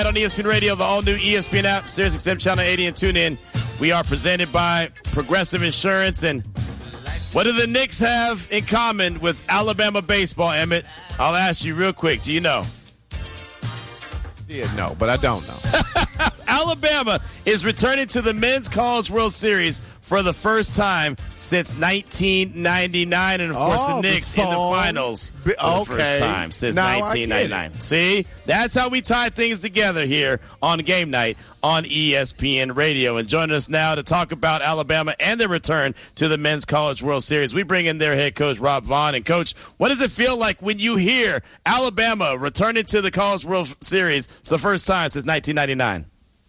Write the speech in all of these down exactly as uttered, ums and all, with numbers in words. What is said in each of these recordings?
On E S P N Radio, the all-new E S P N app, Sirius X M Channel eighty, and tune in. We are presented by Progressive Insurance. And what do the Knicks have in common with Alabama baseball, Emmett? I'll ask you real quick. Do you know? Yeah, no, but I don't know. Alabama is returning to the Men's College World Series for the first time since nineteen ninety-nine, and of course oh, the Knicks the in the finals for okay. the first time since now nineteen ninety-nine. See, that's how we tie things together here on Game Night on E S P N Radio. And joining us now to talk about Alabama and their return to the Men's College World Series, we bring in their head coach, Rob Vaughn. And, Coach, what does it feel like when you hear Alabama returning to the College World Series? It's the first time since nineteen ninety-nine.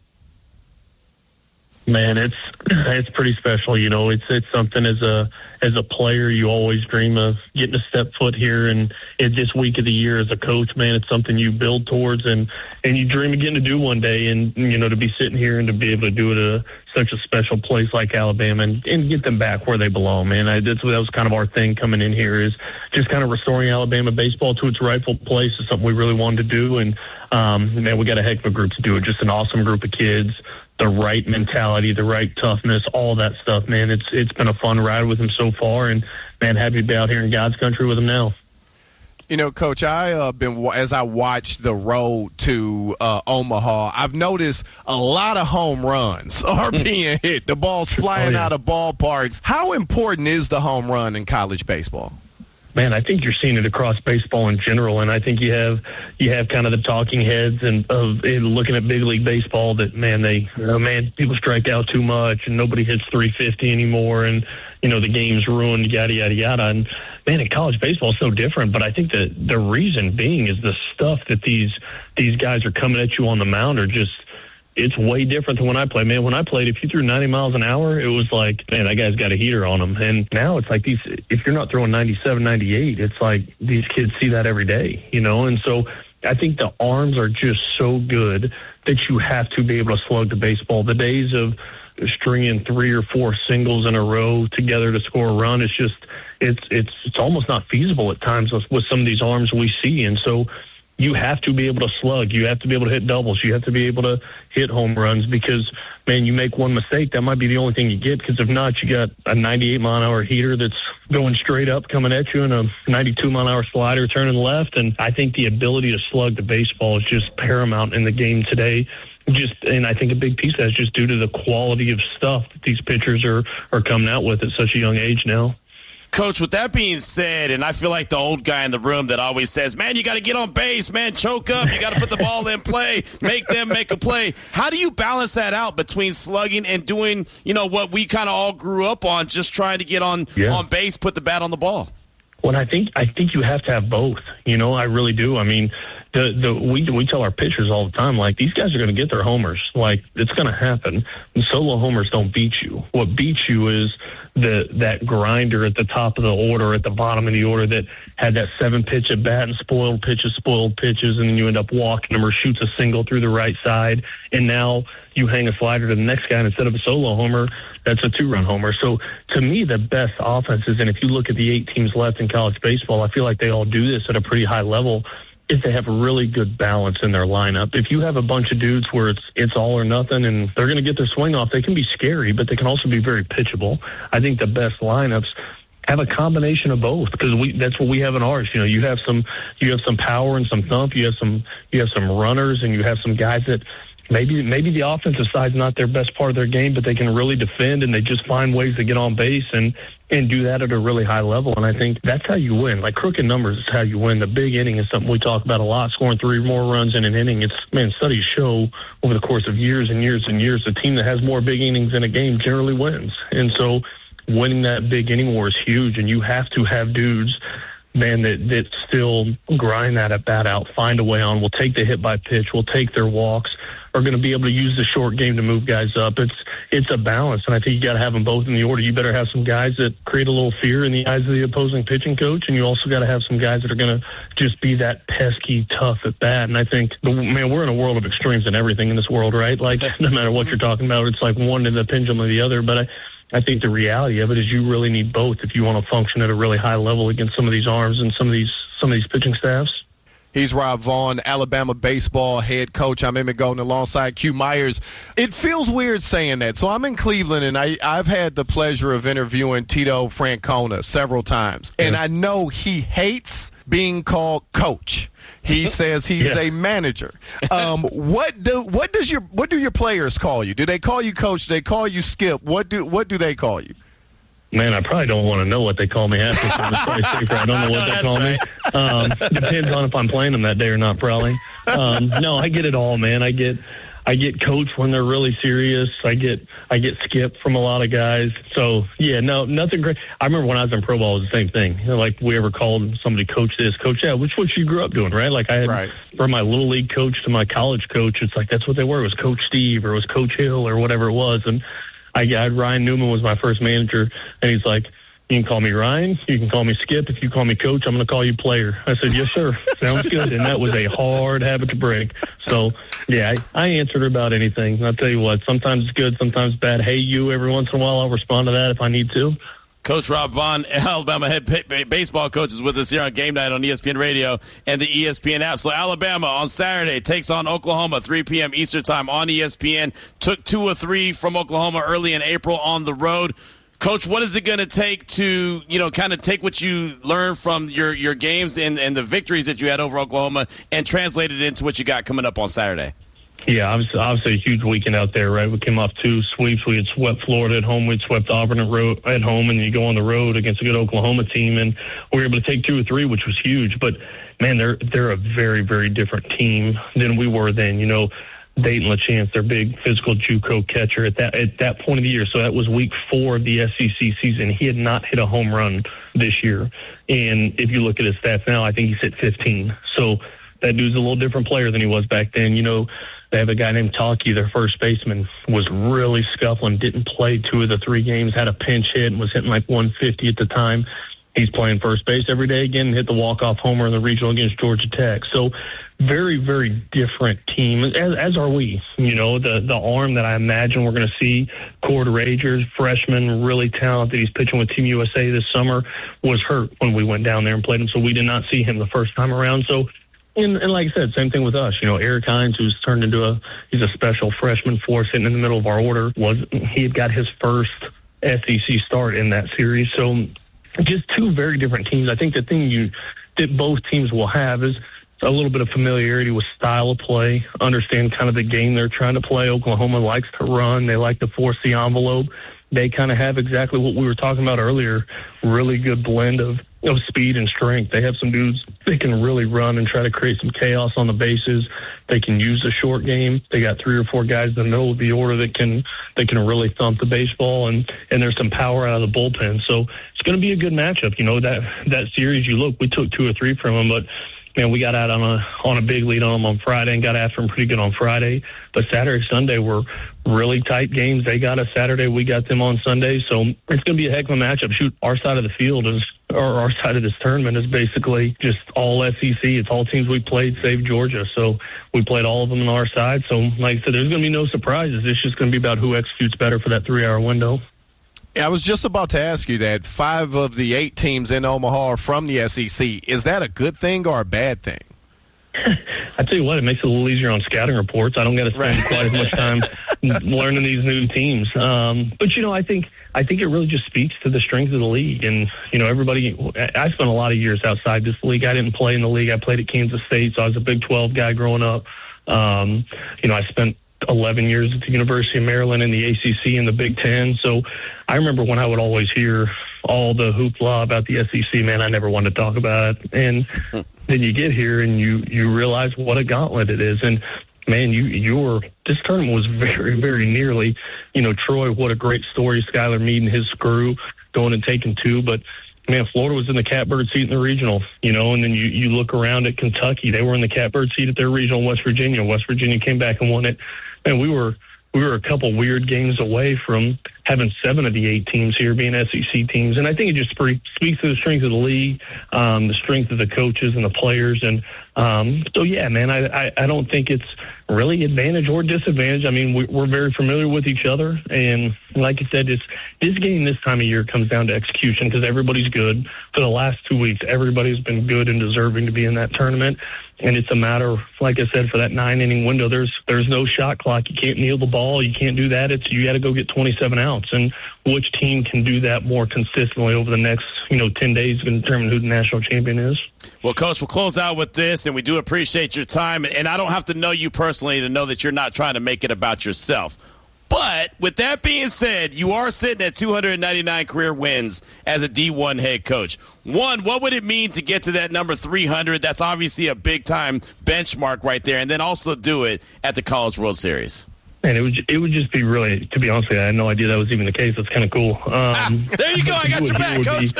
Man, it's it's pretty special. You know, it's it's something as a as a player you always dream of getting a step foot here, and it's this week of the year as a coach, man, it's something you build towards and and you dream of getting to do one day. And you know, to be sitting here and to be able to do it at a, such a special place like Alabama and, and get them back where they belong, man. I, that's that was kind of our thing coming in here, is just kind of restoring Alabama baseball to its rightful place. Is something we really wanted to do, and um, man, we got a heck of a group to do it. Just an awesome group of kids. The right mentality, the right toughness, all that stuff, man. It's it's been a fun ride with him so far, and man, happy to be out here in God's country with him now. You know, Coach, I uh, been as I watched the road to uh, Omaha, I've noticed a lot of home runs are being hit. The ball's flying oh, yeah. out of ballparks. How important is the home run in college baseball? Man, I think you're seeing it across baseball in general, and I think you have you have kind of the talking heads and of and looking at big league baseball that man they oh man people strike out too much and nobody hits three fifty anymore, and you know the game's ruined, yada yada yada. And man, in college baseball is so different, but I think that the reason being is the stuff that these these guys are coming at you on the mound are just. It's way different than when I played. Man, when I played, if you threw ninety miles an hour, it was like, man, that guy's got a heater on him. And now it's like these, if you're not throwing ninety-seven, ninety-eight, it's like these kids see that every day, you know? And so I think the arms are just so good that you have to be able to slug the baseball. The days of stringing three or four singles in a row together to score a run, it's just, it's, it's, it's almost not feasible at times with, with some of these arms we see. And so, you have to be able to slug. You have to be able to hit doubles. You have to be able to hit home runs because, man, you make one mistake, that might be the only thing you get, because if not, you got a ninety-eight mile an hour heater that's going straight up coming at you and a ninety-two mile an hour slider turning left. And I think the ability to slug the baseball is just paramount in the game today. Just, and I think a big piece of that is just due to the quality of stuff that these pitchers are, are coming out with at such a young age now. Coach, with that being said, and I feel like the old guy in the room that always says, man, you got to get on base, man, choke up, you got to put the ball in play, make them make a play. How do you balance that out between slugging and doing, you know, what we kind of all grew up on, just trying to get on, yeah. on base, put the bat on the ball? Well, I think I think you have to have both. You know, I really do. I mean, the the we we tell our pitchers all the time, like, these guys are going to get their homers. Like, it's going to happen. And solo homers don't beat you. What beats you is the that grinder at the top of the order, at the bottom of the order, that had that seven pitch at bat and spoiled pitches, spoiled pitches, and then you end up walking them or shoots a single through the right side, and now you hang a slider to the next guy, and instead of a solo homer, that's a two-run homer. So to me, the best offenses, and if you look at the eight teams left in college baseball, I feel like they all do this at a pretty high level, is they have a really good balance in their lineup. If you have a bunch of dudes where it's it's all or nothing and they're going to get their swing off, they can be scary, but they can also be very pitchable. I think the best lineups have a combination of both, because we that's what we have in ours. You know, you have some you have some power and some thump, you have some you have some runners, and you have some guys that maybe maybe the offensive side's not their best part of their game, but they can really defend and they just find ways to get on base and and do that at a really high level. And I think that's how you win. Like, crooked numbers is how you win. The big inning is something we talk about a lot, scoring three or more runs in an inning. It's, man, studies show over the course of years and years and years, the team that has more big innings in a game generally wins. And so winning that big inning war is huge, and you have to have dudes, man, that, that still grind that at bat out, find a way on, will take the hit by pitch, will take their walks, are going to be able to use the short game to move guys up. It's it's a balance, and I think you got to have them both in the order. You better have some guys that create a little fear in the eyes of the opposing pitching coach, and you also got to have some guys that are going to just be that pesky, tough at bat. And I think, man, we're in a world of extremes in everything in this world, right? Like, no matter what you're talking about, it's like one in the pendulum or the other. But I, I think the reality of it is you really need both if you want to function at a really high level against some of these arms and some of these some of these pitching staffs. He's Rob Vaughn, Alabama baseball head coach. I'm Emmett Golden alongside Q Myers. It feels weird saying that. So I'm in Cleveland, and I, I've had the pleasure of interviewing Tito Francona several times. And I know he hates being called coach. He says he's yeah. a manager. Um, what do what does your what do your players call you? Do they call you coach? Do they call you Skip? What do what do they call you? Man, I probably don't want to know what they call me after, so it's probably safer. I don't know what no, they call right. me. Um, depends on if I'm playing them that day or not, probably. Um, no, I get it all, man. I get I get coach when they're really serious. I get I get Skip from a lot of guys. So, yeah, no, nothing great. I remember when I was in pro ball, it was the same thing. You know, like, we ever called somebody coach this, coach that, which what you grew up doing, right? Like, I had, right. from my little league coach to my college coach, it's like that's what they were. It was Coach Steve or it was Coach Hill or whatever it was. And I got Ryan Newman was my first manager, and he's like, you can call me Ryan, you can call me Skip. If you call me coach, I'm going to call you player. I said, yes, sir. Sounds good. And that was a hard habit to break. So, yeah, I, I answered about anything. I'll tell you what, sometimes it's good, sometimes bad. Hey, you, every once in a while, I'll respond to that if I need to. Coach Rob Vaughn, Alabama head baseball coach, is with us here on Game Night on E S P N Radio and the E S P N app. So Alabama on Saturday takes on Oklahoma, three p.m. Eastern time on E S P N. Took two or three from Oklahoma early in April on the road. Coach, what is it going to take to, you know, kind of take what you learned from your, your games and, and the victories that you had over Oklahoma and translate it into what you got coming up on Saturday? Yeah, obviously, obviously a huge weekend out there, right? We came off two sweeps. We had swept Florida at home. We had swept Auburn at, road, at home, and you go on the road against a good Oklahoma team, and we were able to take two or three, which was huge. But, man, they're they're a very, very different team than we were then. You know, Dayton LaChance, their big physical JUCO catcher at that at that point of the year. So that was week four of the S E C season. He had not hit a home run this year. And if you look at his stats now, I think he's hit fifteen. So that dude's a little different player than he was back then. You know, they have a guy named Talkie, their first baseman, was really scuffling, didn't play two of the three games, had a pinch hit, and was hitting like one fifty at the time. He's playing first base every day again and hit the walk-off homer in the regional against Georgia Tech. So very, very different team, as, as are we. You know, the, the arm that I imagine we're going to see, Cord Ragers, freshman, really talented. He's pitching with Team U S A this summer, was hurt when we went down there and played him, so we did not see him the first time around. So, and, and like I said, same thing with us. You know, Eric Hines, who's turned into a, he's a special freshman for us, sitting in the middle of our order, was he had got his first S E C start in that series. So just two very different teams. I think the thing you that both teams will have is a little bit of familiarity with style of play, understand kind of the game they're trying to play. Oklahoma likes to run. They like to force the envelope. They kind of have exactly what we were talking about earlier, really good blend of, of speed and strength. They have some dudes that can really run and try to create some chaos on the bases. They can use the short game. They got three or four guys in the middle of the order that can that can really thump the baseball, and, and there's some power out of the bullpen. So it's going to be a good matchup. You know, that, that series, you look, we took two or three from them, but man, we got out on a on a big lead on them on Friday and got after them pretty good on Friday. But Saturday, Sunday were really tight games. They got us Saturday, we got them on Sunday. So it's going to be a heck of a matchup. Shoot, our side of the field is, or our side of this tournament is basically just all S E C. It's all teams we played, save Georgia. So we played all of them on our side. So like I said, there's going to be no surprises. It's just going to be about who executes better for that three-hour window. I was just about to ask you that. Five of the eight teams in Omaha are from the S E C. Is that a good thing or a bad thing? I tell you what, it makes it a little easier on scouting reports. I don't got to spend right. quite as much time learning these new teams. Um, but, you know, I think I think it really just speaks to the strength of the league. And, you know, everybody – I spent a lot of years outside this league. I didn't play in the league. I played at Kansas State, so I was a Big twelve guy growing up. Um, you know, I spent – eleven years at the University of Maryland in the A C C and the Big Ten. So I remember when I would always hear all the hoopla about the S E C, man, I never wanted to talk about it. And then you get here and you, you realize what a gauntlet it is. And man, you, your, this tournament was very, very nearly, you know, Troy, what a great story. Skylar Meade and his crew going and taking two, but man, Florida was in the catbird seat in the regional, you know, and then you, you look around at Kentucky. They were in the catbird seat at their regional. West Virginia. West Virginia came back and won it. And we were we were a couple weird games away from having seven of the eight teams here being S E C teams. And I think it just speaks to the strength of the league, um, the strength of the coaches and the players. And Um, so, yeah, man, I, I, I don't think it's really advantage or disadvantage. I mean, we, we're very familiar with each other. And like I said, it's, this game this time of year comes down to execution because everybody's good. For the last two weeks, everybody's been good and deserving to be in that tournament. And it's a matter, like I said, for that nine-inning window, there's there's no shot clock. You can't kneel the ball. You can't do that. It's you got to go get twenty-seven outs. And which team can do that more consistently over the next, you know, ten days to determine who the national champion is. Well, Coach, we'll close out with this, and we do appreciate your time. And I don't have to know you personally to know that you're not trying to make it about yourself. But with that being said, you are sitting at two hundred ninety-nine career wins as a D one head coach. One, what would it mean to get to that number three hundred? That's obviously a big-time benchmark right there. And then also do it at the College World Series. And it would it would just be really, to be honest with you, I had no idea that was even the case. That's kind of cool. Um, ah, there you go. I got your back, Coach.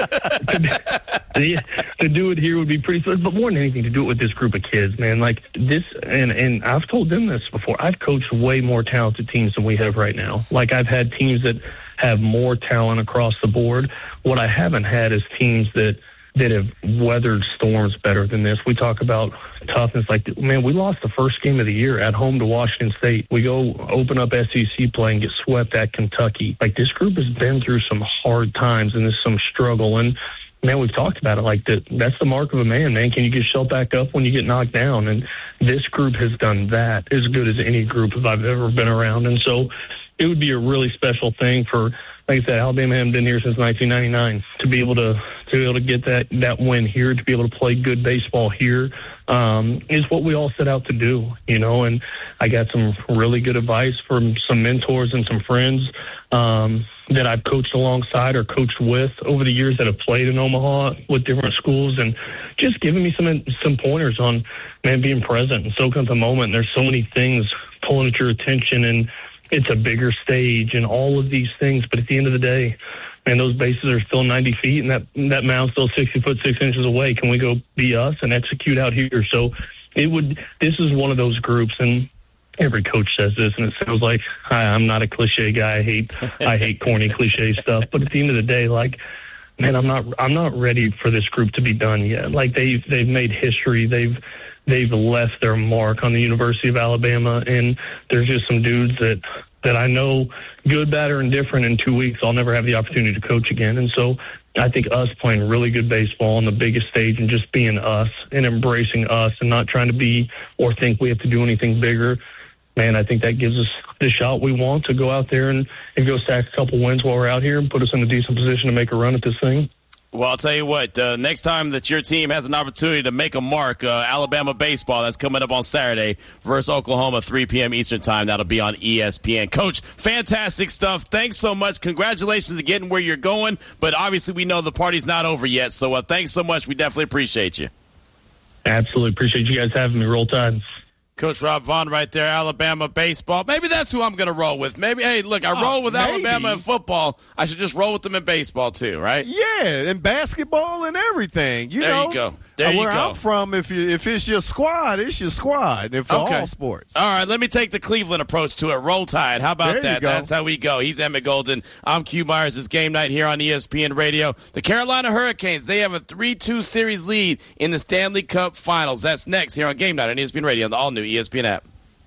Be, to do it here would be pretty fun. But more than anything, to do it with this group of kids, man. Like this, and, and I've told them this before. I've coached way more talented teams than we have right now. Like I've had teams that have more talent across the board. What I haven't had is teams that that have weathered storms better than this. We talk about toughness. Like, man, we lost the first game of the year at home to Washington State. We go open up S E C play and get swept at Kentucky. Like, this group has been through some hard times and there's some struggle. And, man, we've talked about it. Like, that, that's the mark of a man, man. Can you get yourself back up when you get knocked down? And this group has done that as good as any group I've ever been around. And so it would be a really special thing for, like I said, Alabama hasn't been here since nineteen ninety-nine. To be able to to be able to get that, that win here, to be able to play good baseball here, um, is what we all set out to do, you know. And I got some really good advice from some mentors and some friends um, that I've coached alongside or coached with over the years that have played in Omaha with different schools, and just giving me some some pointers on, man, being present and soaking up the moment. There's so many things pulling at your attention, and it's a bigger stage and all of these things. But at the end of the day, man, those bases are still ninety feet and that, that mound's still sixty foot, six inches away. Can we go be us and execute out here? So it would, this is one of those groups, and every coach says this, and it sounds like, hi, I'm not a cliche guy. I hate, I hate corny cliche stuff. But at the end of the day, like, man, I'm not, I'm not ready for this group to be done yet. Like they've, they've made history. They've, They've left their mark on the University of Alabama, and there's just some dudes that, that I know, good, bad, or indifferent, in two weeks I'll never have the opportunity to coach again. And so I think us playing really good baseball on the biggest stage and just being us and embracing us and not trying to be or think we have to do anything bigger, man, I think that gives us the shot we want to go out there and, and go stack a couple wins while we're out here and put us in a decent position to make a run at this thing. Well, I'll tell you what, uh, next time that your team has an opportunity to make a mark, uh, Alabama baseball, that's coming up on Saturday versus Oklahoma, three p.m. Eastern time. That'll be on E S P N. Coach, fantastic stuff. Thanks so much. Congratulations to getting where you're going. But obviously we know the party's not over yet. So uh, thanks so much. We definitely appreciate you. Absolutely. Appreciate you guys having me. Roll Tide. Coach Rob Vaughn right there, Alabama baseball. Maybe that's who I'm going to roll with. Maybe, hey, look, I roll with oh, Alabama in football. I should just roll with them in baseball too, right? Yeah, and basketball and everything. You there know, you go. There you where go. I'm from, if you if it's your squad, it's your squad. And for okay. all sports. All right, let me take the Cleveland approach to it. Roll Tide. How about there that? That's how we go. He's Emmett Golden. I'm Q Myers. It's Game Night here on E S P N Radio. The Carolina Hurricanes, they have a three two series lead in the Stanley Cup Finals. That's next here on Game Night on E S P N Radio on the all-new E S P N app.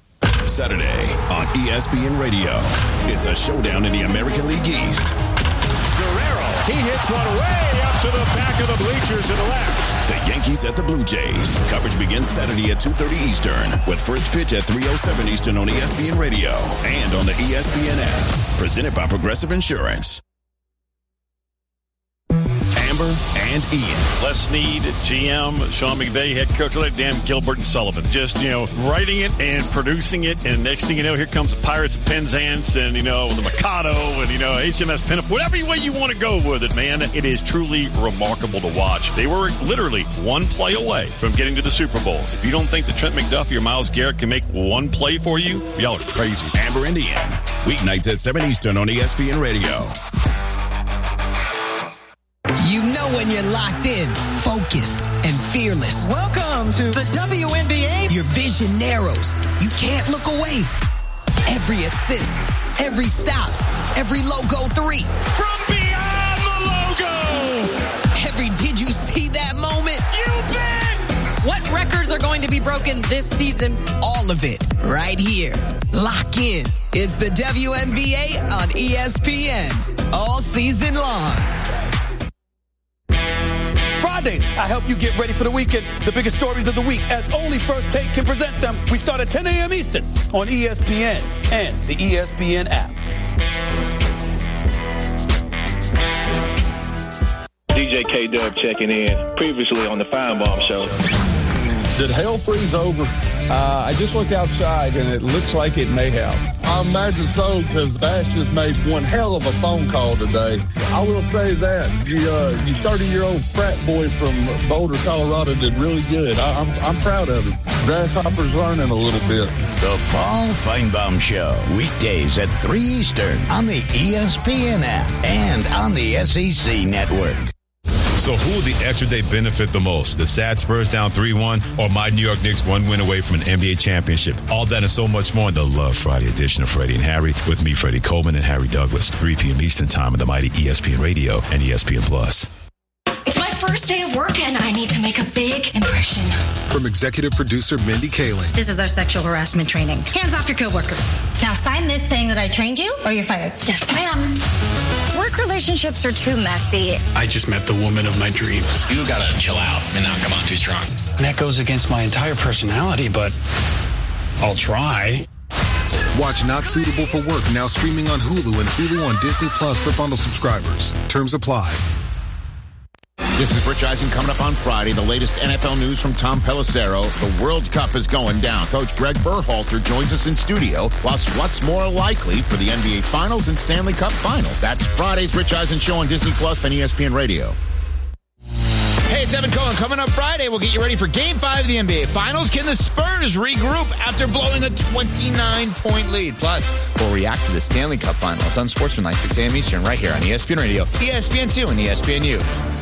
Saturday on E S P N Radio. It's a showdown in the American League East. Guerrero, he hits one way up to the back of the bleachers and left. The Yankees at the Blue Jays. Coverage begins Saturday at two thirty Eastern with first pitch at three oh seven Eastern on E S P N Radio and on the E S P N app. Presented by Progressive Insurance. Amber and Ian. Les Snead, G M, Sean McVay, head coach, Dan Gilbert and Sullivan. Just, you know, writing it and producing it. And next thing you know, here comes the Pirates of Penzance and, you know, the Mikado and, you know, H M S Pinup. Whatever way you want to go with it, man. It is truly remarkable to watch. They were literally one play away from getting to the Super Bowl. If you don't think that Trent McDuffie or Myles Garrett can make one play for you, y'all are crazy. Amber and Ian. Weeknights at seven Eastern on E S P N Radio. You know when you're locked in, focused, and fearless. Welcome to the W N B A. Your vision narrows. You can't look away. Every assist, every stop, every logo three. From beyond the logo. Every did you see that moment? You bet. What records are going to be broken this season? All of it, right here. Lock in. It's the W N B A on E S P N. All season long. Fridays, I help you get ready for the weekend. The biggest stories of the week, as only First Take can present them. We start at ten a.m. Eastern on E S P N and the E S P N app. D J K-Dub checking in, previously on the Feinbaum Show. Did hell freeze over? Uh, I just looked outside, and it looks like it may have. I imagine so, because Bash just made one hell of a phone call today. I will say that. You, uh, you thirty-year-old frat boy from Boulder, Colorado did really good. I, I'm, I'm proud of him. Grasshopper's learning a little bit. The Paul Feinbaum Show, weekdays at three Eastern on the E S P N app and on the S E C Network. So who will the extra day benefit the most? The sad Spurs down three one or my New York Knicks one win away from an N B A championship? All that and so much more in the Love Friday edition of Freddie and Harry with me, Freddie Coleman and Harry Douglas, three p.m. Eastern time on the mighty E S P N Radio and E S P N Plus. It's my first day of work and I need to make a big impression. From executive producer Mindy Kaling. This is our sexual harassment training. Hands off your coworkers. Now sign this saying that I trained you or you're fired. Yes, ma'am. Work relationships are too messy. I just met the woman of my dreams. You gotta chill out and not come on too strong. That goes against my entire personality, but I'll try. Watch Not Suitable for Work now streaming on Hulu and Hulu on Disney Plus for bundle subscribers. Terms apply. This is Rich Eisen coming up on Friday. The latest N F L news from Tom Pelissero. The World Cup is going down. Coach Greg Berhalter joins us in studio. Plus, what's more likely for the N B A Finals and Stanley Cup Final? That's Friday's Rich Eisen Show on Disney Plus and E S P N Radio. Hey, it's Evan Cohen. Coming up Friday, we'll get you ready for Game five of the N B A Finals. Can the Spurs regroup after blowing a twenty-nine point lead? Plus, we'll react to the Stanley Cup Final. It's on Sportsman Night, six a.m. Eastern, right here on E S P N Radio, E S P N two, and E S P N U.